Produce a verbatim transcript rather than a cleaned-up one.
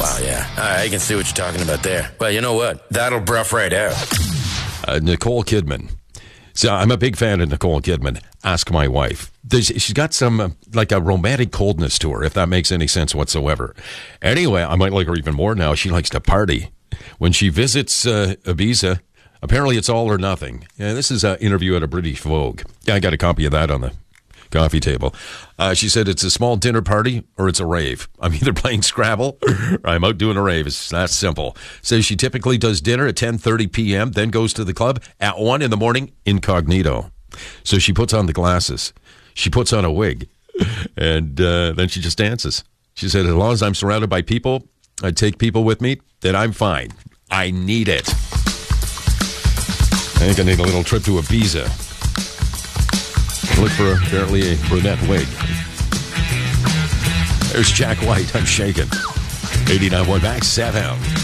Wow, yeah. I can see what you're talking about there. Well, you know what? That'll bruff right out. Uh, Nicole Kidman. So I'm a big fan of Nicole Kidman. Ask my wife. There's, she's got some, uh, like a romantic coldness to her, if that makes any sense whatsoever. Anyway, I might like her even more now. She likes to party. When she visits uh, Ibiza, apparently it's all or nothing. Yeah, this is an interview at a British Vogue. Yeah, I got a copy of that on the coffee table. Uh, she said it's a small dinner party or it's a rave. I'm either playing Scrabble or I'm out doing a rave. It's that simple. Says she typically does dinner at ten thirty p.m., then goes to the club at one in the morning incognito. So she puts on the glasses. She puts on a wig. And uh, then she just dances. She said, as long as I'm surrounded by people, I take people with me, then I'm fine. I need it. I think I need a little trip to Ibiza. Look for apparently a brunette wig. There's Jack White. I'm shaking. eighty-nine point one Max seven.